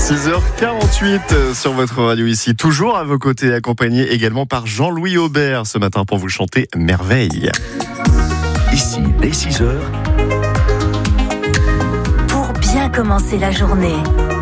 6h48 sur votre radio ici, toujours à vos côtés, accompagné également par Jean-Louis Aubert ce matin pour vous chanter Merveille. Ici, dès 6h. Pour bien commencer la journée.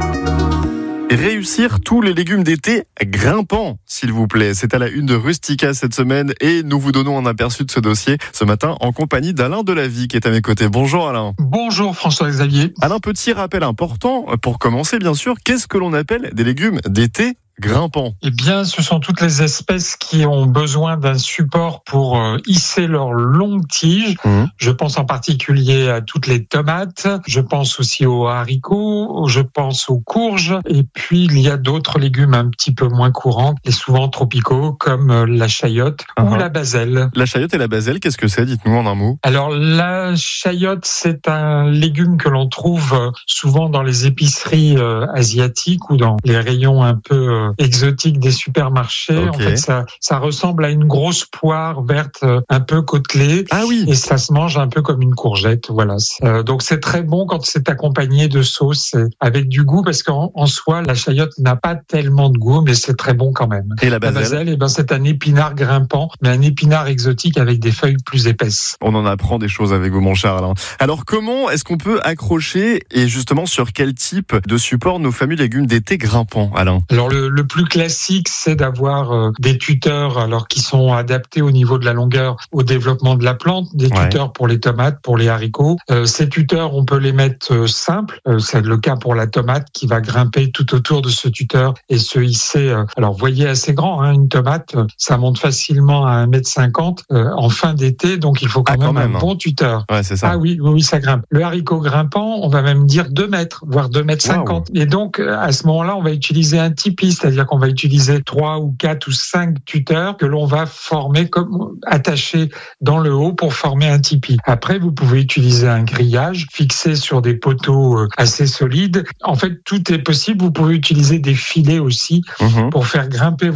Réussir tous les légumes d'été grimpants, s'il vous plaît. C'est à la une de Rustica cette semaine et nous vous donnons un aperçu de ce dossier ce matin en compagnie d'Alain Delavie qui est à mes côtés. Bonjour Alain. Bonjour François-Xavier. Alain, petit rappel important pour commencer bien sûr. Qu'est-ce que l'on appelle des légumes d'été grimpants? Eh bien, ce sont toutes les espèces qui ont besoin d'un support pour hisser leurs longues tiges. Je pense en particulier à toutes les tomates, je pense aussi aux haricots, je pense aux courges, et puis il y a d'autres légumes un petit peu moins courants, et souvent tropicaux, comme la chayote ou la baselle. La chayote et la baselle, qu'est-ce que c'est? Dites-nous en un mot. Alors, la chayote, c'est un légume que l'on trouve souvent dans les épiceries asiatiques ou dans les rayons un peu exotique des supermarchés. Okay. En fait, ça ressemble à une grosse poire verte un peu côtelée. Ah oui. Et ça se mange un peu comme une courgette. Voilà. Donc c'est très bon quand c'est accompagné de sauce avec du goût, parce qu'en soi, la chayote n'a pas tellement de goût, mais c'est très bon quand même. Et la baselle, eh ben, c'est un épinard grimpant, mais un épinard exotique avec des feuilles plus épaisses. On en apprend des choses avec vous, mon cher Alain. Alors, comment est-ce qu'on peut accrocher et justement sur quel type de support nos fameux légumes d'été grimpants, Alain? Alors, le plus classique, c'est d'avoir des tuteurs alors qui sont adaptés au niveau de la longueur au développement de la plante, des tuteurs pour les tomates, pour les haricots. Ces tuteurs, on peut les mettre simples. C'est le cas pour la tomate qui va grimper tout autour de ce tuteur et se hisser. Alors, voyez assez grand, une tomate, ça monte facilement à 1,50 m en fin d'été, donc il faut quand même un bon tuteur. Ouais, c'est ça. Ah oui, ça grimpe. Le haricot grimpant, on va même dire 2 mètres, voire 2,50 m. Wow. Et donc, à ce moment-là, on va utiliser un tipi, c'est-à-dire qu'on va utiliser 3 ou 4 ou 5 tuteurs que l'on va former comme attachés dans le haut pour former un tipi. Après, vous pouvez utiliser un grillage fixé sur des poteaux assez solides. En fait, tout est possible. Vous pouvez utiliser des filets aussi pour faire grimper